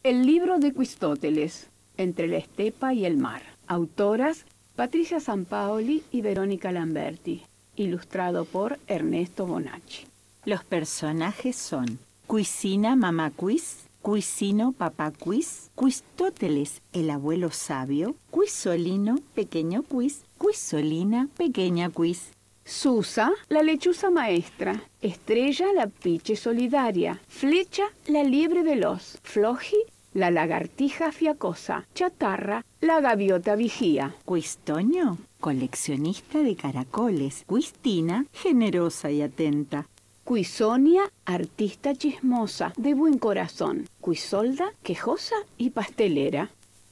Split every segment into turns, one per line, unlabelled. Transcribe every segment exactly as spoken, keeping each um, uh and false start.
El libro de Quistóteles, Entre la estepa y el mar. Autoras Patricia Sampaoli y Verónica Lamberti. Ilustrado por Ernesto Bonacci.
Los personajes son Quisina, mamá Quis, Quisino, papá Quis, Quistóteles, el abuelo sabio, Quisolino, pequeño Quis, Quisolina, pequeña Quis.
Susa, la lechuza maestra. Estrella, la piche solidaria. Flecha, la liebre veloz. Floji, la lagartija fiacosa. Chatarra, la gaviota vigía.
Quistoño, coleccionista de caracoles. Quistina, generosa y atenta.
Quisonia, artista chismosa, de buen corazón. Quisolda, quejosa y pastelera.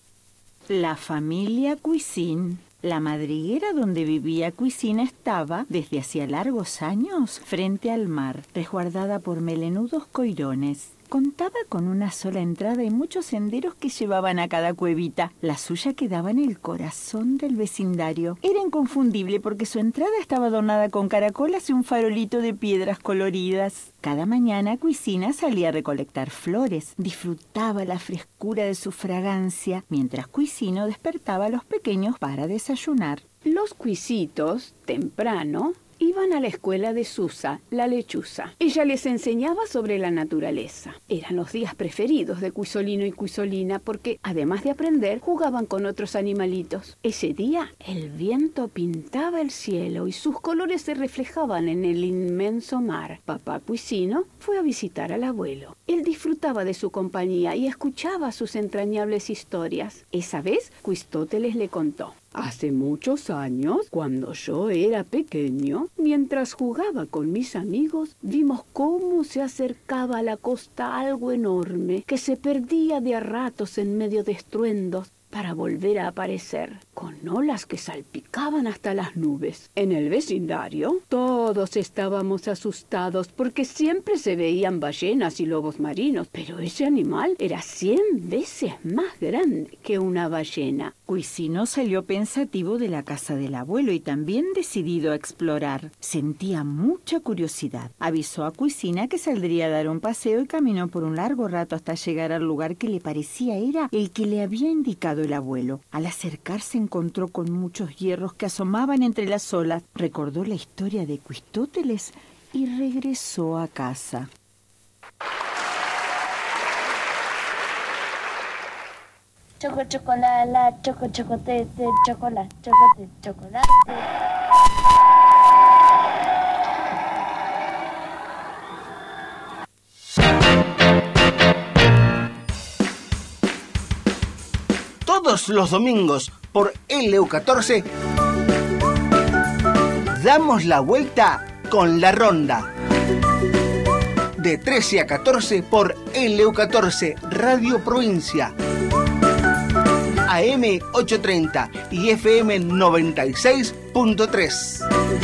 La familia Quisin. La madriguera donde vivía Quisina estaba, desde hacía largos años, frente al mar, resguardada por melenudos coirones. Contaba con una sola entrada y muchos senderos que llevaban a cada cuevita. La suya quedaba en el corazón del vecindario. Era inconfundible porque su entrada estaba adornada con caracolas y un farolito de piedras coloridas. Cada mañana Quisina salía a recolectar flores. Disfrutaba la frescura de su fragancia, mientras Quisino despertaba a los pequeños para desayunar.
Los Quisitos, temprano, iban a la escuela de Susa, la lechuza. Ella les enseñaba sobre la naturaleza. Eran los días preferidos de Quisolino y Quisolina porque, además de aprender, jugaban con otros animalitos. Ese día, el viento pintaba el cielo y sus colores se reflejaban en el inmenso mar. Papá Quisino fue a visitar al abuelo. Él disfrutaba de su compañía y escuchaba sus entrañables historias. Esa vez, Quistóteles le contó: hace muchos años, cuando yo era pequeño, mientras jugaba con mis amigos, vimos cómo se acercaba a la costa algo enorme que se perdía de a ratos en medio de estruendos para volver a aparecer, con olas que salpicaban hasta las nubes. En el vecindario, todos estábamos asustados porque siempre se veían ballenas y lobos marinos, pero ese animal era cien veces más grande que una ballena.
Quisino salió pensativo de la casa del abuelo y también decidido a explorar. Sentía mucha curiosidad. Avisó a Quisina que saldría a dar un paseo y caminó por un largo rato hasta llegar al lugar que le parecía era el que le había indicado el abuelo. Al acercarse encontró con muchos hierros que asomaban entre las olas. Recordó la historia de Quistóteles y regresó a casa.
Choco, chocolate, choco, chocolate, chocolate, chocolate, chocolate.
Todos los domingos por L U catorce damos la vuelta con la ronda. De trece a catorce por L U catorce Radio Provincia. A M ochocientos treinta y F M noventa y seis punto tres.